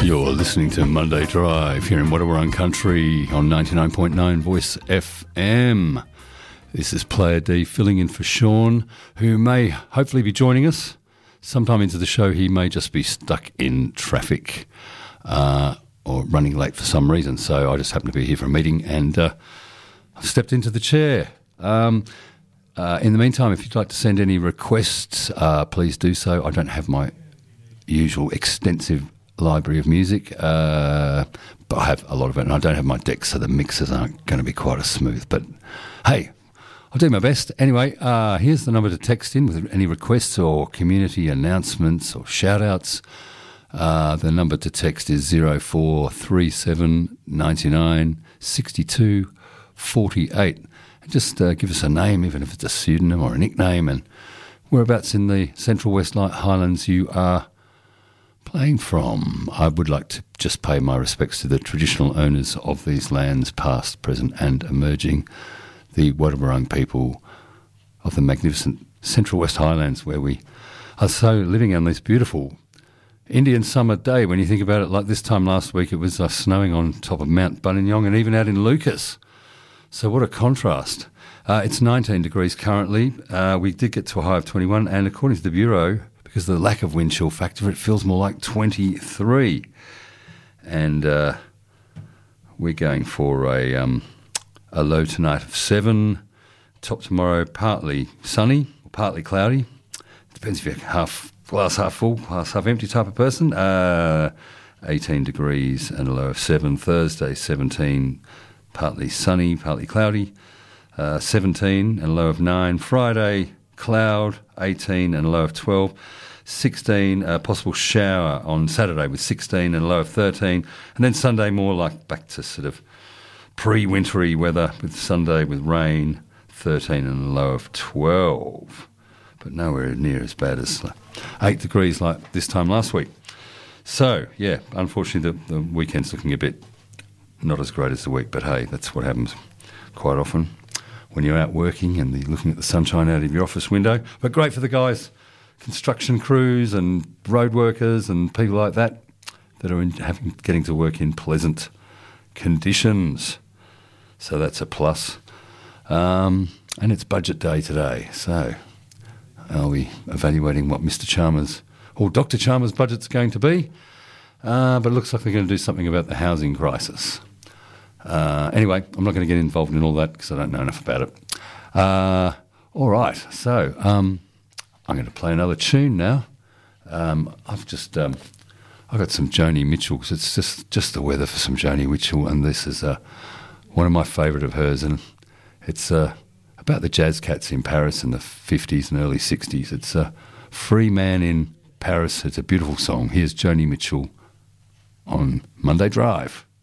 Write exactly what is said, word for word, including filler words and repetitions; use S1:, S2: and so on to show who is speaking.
S1: You're listening to Monday Drive here in Wadawurrung Country on ninety-nine point nine Voice F M. This is Player D filling in for Sean, who may hopefully be joining us. Sometime into the show, he may just be stuck in traffic uh, or running late for some reason. So I just happen to be here for a meeting and uh, I've stepped into the chair. Um, uh, in the meantime, if you'd like to send any requests, uh, please do so. I don't have my usual extensive library of music, uh, but I have a lot of it, and I don't have my decks, so the mixes aren't going to be quite as smooth. But hey, I'll do my best. Anyway, uh, here's the number to text in with any requests or community announcements or shout-outs. Uh, the number to text is zero four three seven nine nine six two four eight. And just uh, give us a name, even if it's a pseudonym or a nickname, and whereabouts in the Central West Highlands you are playing from. I would like to just pay my respects to the traditional owners of these lands, past, present and emerging, the Wadawurrung people of the magnificent Central West Highlands, where we are so living on this beautiful Indian summer day. When you think about it, like this time last week, it was uh, snowing on top of Mount Buninyong and even out in Lucas. So what a contrast. Uh, it's nineteen degrees currently. Uh, we did get to a high of twenty-one, and according to the Bureau, because of the lack of wind chill factor, it feels more like twenty-three. And uh, we're going for a um, a low tonight of seven. Top tomorrow, partly sunny, partly cloudy. Depends if you're half glass half full, glass half empty type of person. Uh, eighteen degrees and a low of seven. Thursday, seventeen, partly sunny, partly cloudy. Uh, seventeen and a low of nine. Friday, cloud, eighteen and a low of twelve. sixteen, a possible shower on Saturday with sixteen and a low of thirteen. And then Sunday more like back to sort of pre-wintry weather with Sunday with rain, thirteen and a low of twelve. But nowhere near as bad as eight degrees like this time last week. So, yeah, unfortunately the, the weekend's looking a bit not as great as the week, but hey, that's what happens quite often when you're out working and you're looking at the sunshine out of your office window. But great for the guys, construction crews and road workers and people like that that are in, having, getting to work in pleasant conditions. So that's a plus. Um, and it's budget day today, so are we evaluating what Mister Chalmers or Doctor Chalmers' budget's going to be? Uh, but it looks like they're going to do something about the housing crisis. Uh, anyway, I'm not going to get involved in all that because I don't know enough about it. Uh, all right, so um, I'm going to play another tune now. Um, I've just um, I've got some Joni Mitchell, because it's just just the weather for some Joni Mitchell, and this is uh, one of my favourite of hers, and it's uh, about the jazz cats in Paris in the fifties and early sixties. It's a Free Man in Paris. It's a beautiful song. Here's Joni Mitchell on Monday Drive.